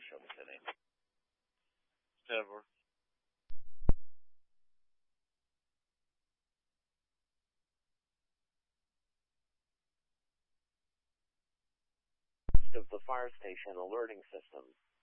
show me the name. Trevor. Of the fire station alerting system.